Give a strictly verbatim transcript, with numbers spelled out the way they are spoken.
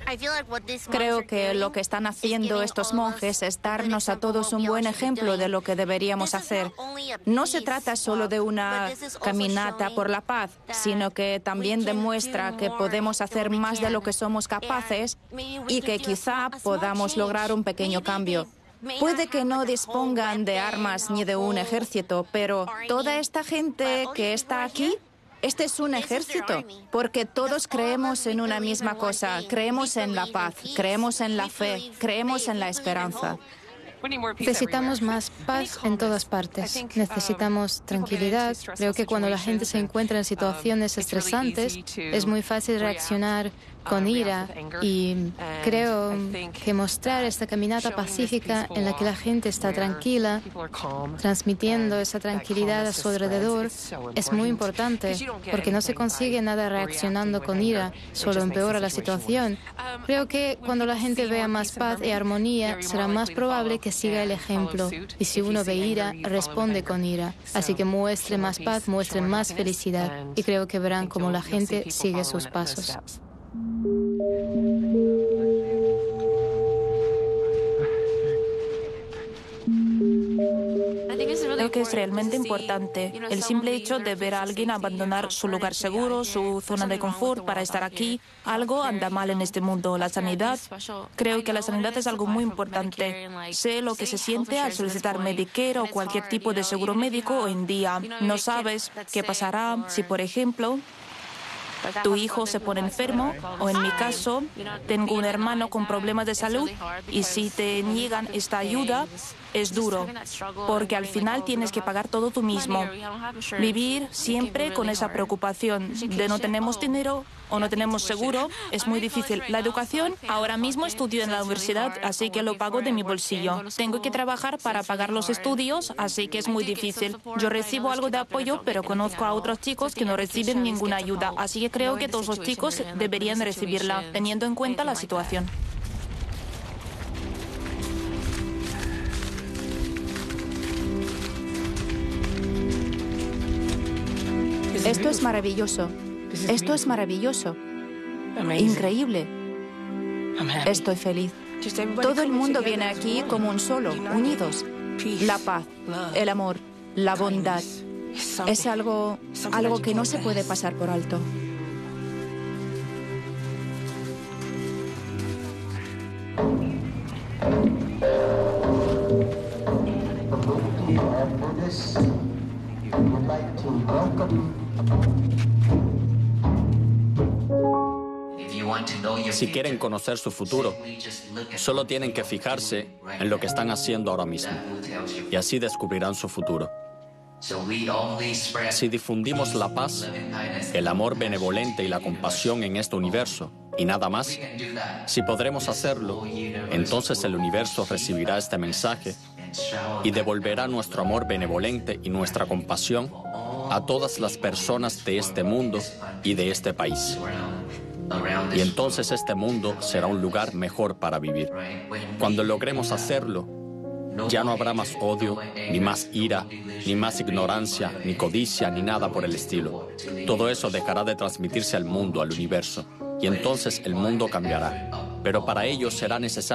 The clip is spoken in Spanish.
Creo que lo que están haciendo estos monjes es darnos a todos un buen ejemplo de lo que deberíamos hacer. No se trata solo de una caminata por la paz, sino que también demuestra que podemos hacer más de lo que somos capaces y que quizá podamos lograr un pequeño cambio. Puede que no dispongan de armas ni de un ejército, pero toda esta gente que está aquí, este es un ejército, porque todos creemos en una misma cosa, creemos en la paz, creemos en la fe, creemos en la esperanza. Necesitamos más paz en todas partes. Necesitamos tranquilidad. Creo que cuando la gente se encuentra en situaciones estresantes, es muy fácil reaccionar con ira, y creo que mostrar esta caminata pacífica en la que la gente está tranquila, transmitiendo esa tranquilidad a su alrededor, es muy importante, porque no se consigue nada reaccionando con ira, solo empeora la situación. Creo que cuando la gente vea más paz y armonía, será más probable que siga el ejemplo, y si uno ve ira, responde con ira. Así que muestre más paz, muestre más felicidad, y creo que verán cómo la gente sigue sus pasos. Creo que es realmente importante el simple hecho de ver a alguien abandonar su lugar seguro, su zona de confort para estar aquí. Algo anda mal en este mundo. La sanidad, creo que la sanidad es algo muy importante. Sé lo que se siente al solicitar Medicare o cualquier tipo de seguro médico hoy en día. No sabes qué pasará si, por ejemplo, tu hijo se pone enfermo, o en mi caso, tengo un hermano con problemas de salud, y si te niegan esta ayuda, es duro, porque al final tienes que pagar todo tú mismo. Vivir siempre con esa preocupación de no tenemos dinero o no tenemos seguro es muy difícil. La educación, ahora mismo estudio en la universidad, así que lo pago de mi bolsillo. Tengo que trabajar para pagar los estudios, así que es muy difícil. Yo recibo algo de apoyo, pero conozco a otros chicos que no reciben ninguna ayuda, así que creo que todos los chicos deberían recibirla, teniendo en cuenta la situación. Esto es maravilloso. Esto es maravilloso. Increíble. Estoy feliz. Todo el mundo viene aquí como un solo, unidos. La paz, el amor, la bondad. Es algo, algo que no se puede pasar por alto. Si quieren conocer su futuro, solo tienen que fijarse en lo que están haciendo ahora mismo, y así descubrirán su futuro. Si difundimos la paz, el amor benevolente y la compasión en este universo, y nada más, si podremos hacerlo, entonces el universo recibirá este mensaje y devolverá nuestro amor benevolente y nuestra compasión a todas las personas de este mundo y de este país. Y entonces este mundo será un lugar mejor para vivir. Cuando logremos hacerlo, ya no habrá más odio, ni más ira, ni más ignorancia, ni codicia, ni nada por el estilo. Todo eso dejará de transmitirse al mundo, al universo, y entonces el mundo cambiará. Pero para ello será necesario